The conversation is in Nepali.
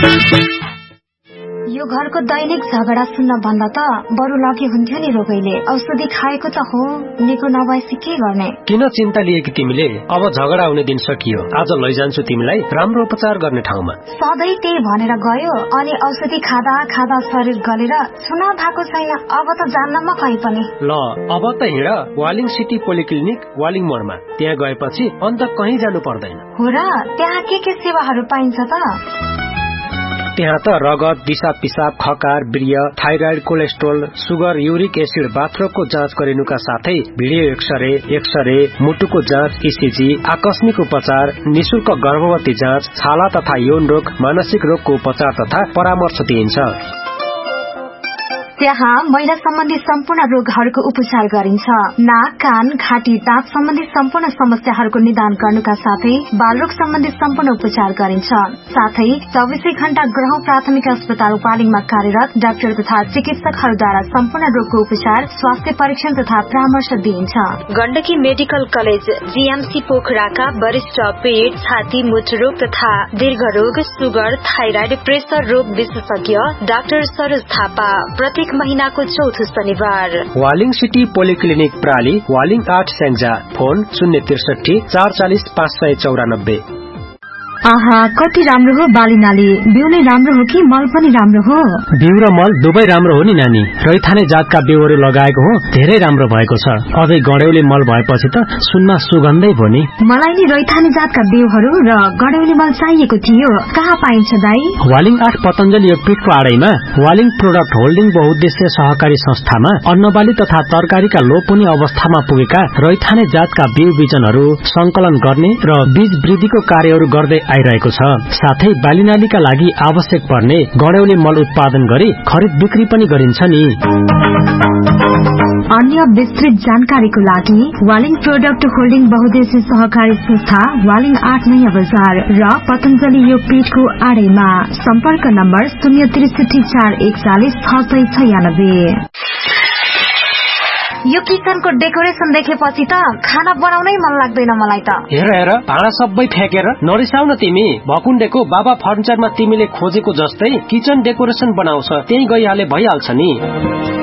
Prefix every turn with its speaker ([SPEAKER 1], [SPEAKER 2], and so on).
[SPEAKER 1] यो घरको दैनिक झगडा सुन्न भन्दा त बरु लगे हुन्थ्यो नि रोगैले। औषधि खाएको त हो, निको नभएपछि के गर्ने?
[SPEAKER 2] किन चिन्ता लिएकी तिमीले? अब झगडा हुने दिन सकियो। आज लैजान्छु तिमीलाई राम्रो उपचार गर्ने ठाउँमा।
[SPEAKER 1] सधैँ त्यही भनेर गयो अनि औषधि खाँदा खाँदा शरीर गलेर चुनाव भएको छैन। अब त जान्न म कहीँ पनि।
[SPEAKER 2] ल अब त हिँड वालिङ सिटी पोलिक्लिनिक वालिङ मोडमा। त्यहाँ गएपछि अन्त कहीँ जानु पर्दैन।
[SPEAKER 1] हो र? त्यहाँ के सेवाहरू पाइन्छ त?
[SPEAKER 2] त्यहाँ त रगत, दिशा पिसाब, खकार, वीर्य, thyroid, cholesterol, sugar, uric acid, बाथरोगको जाँच गरिनुका साथै भिडियो एक्सरे, मुटुको जाँच, इसिजी, आकस्मिक उपचार, निशुल्क गर्भवती जाँच, छाला तथा यौन रोग, मानसिक रोगको उपचार तथा परामर्श दिइन्छ।
[SPEAKER 1] त्यहाँ महिला सम्बन्धी सम्पूर्ण रोगहरूको उपचार गरिन्छ। नाक, कान, घाँटी, दाँत सम्बन्धी सम्पूर्ण समस्याहरूको निदान गर्नुका साथै बालरोग सम्बन्धी सम्पूर्ण उपचार गरिन्छ। साथै 24 घण्टा ग्रह प्राथमिक अस्पताल वालिङमा कार्यरत डाक्टर तथा चिकित्सकहरूद्वारा सम्पूर्ण रोगको उपचार, स्वास्थ्य परीक्षण तथा परामर्श दिइन्छ।
[SPEAKER 3] गण्डकी मेडिकल कलेज जीएमसी पोखराका वरिष्ठ पेट, छाती, मूत्ररोग तथा दीर्घरोग, सुगर, थाइराइड, प्रेसर रोग विशेषज्ञ डाक्टर सरोज थापा प्रत्येक महीनाको चौथो शनिबार।
[SPEAKER 2] Waling city polyclinic प्राली, Waling 8 Syangja. Phone 063 440 594।
[SPEAKER 1] आहा, कति राम्रो हो बालीनाली। बिउ नै राम्रो हो कि मल पनि राम्रो हो?
[SPEAKER 2] बिउ र मल दुवै राम्रो हो नि नानी। रैथाने जातका बिउहरू लगाएको हो, धेरै राम्रो भएको छ। अझै गडेउली मल भएपछि त सुनमा सुगन्धै भयो नि।
[SPEAKER 1] मलाई नि रैथाने जातका बिउहरू र गडेउली मल चाहिएको थियो। कहाँ पाइन्छ दाई?
[SPEAKER 2] वालिङ 8 पतञ्जलि योगपीठको आडैमा वालिङ प्रोडक्ट होल्डिङ बहुद्देश्य सहकारी संस्थामा अन्नबाली तथा तरकारीका लोप हुने अवस्थामा पुगेका रैथाने जातका बिउ बिजनहरू संकलन गर्ने र बीज वृद्धिको कार्यहरू गर्दै आइरहेको छ। साथै बालीनालीका लागि आवश्यक पर्ने गडेउली मल उत्पादन गरी खरिद बिक्री पनि गरिन्छ नि।
[SPEAKER 1] अन्य विस्तृत जानकारीको लागि वालिङ प्रोडक्ट होल्डिङ बहुद्देश्य सहकारी संस्था वालिङ 8 नयाँ बजार र पतञ्जलि योगपीठको आडैमा। सम्पर्क नम्बर 063 441 696। यो किचनको डेकोरेसन देखेपछि त खाना बनाउनै मन लाग्दैन मलाई त।
[SPEAKER 2] हेर भाँडा सबै फ्याँकेर नरिसाउ न तिमी। भकुण्डेको बाबा फर्निचरमा तिमीले खोजेको जस्तै किचन डेकोरेसन बनाउँछ, त्यही गइहाले भइहाल्छ नि।